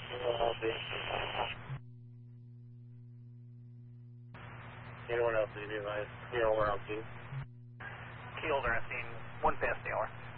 Anyone else to be advised? Key holder on scene. Key holder on scene, 1 past the hour.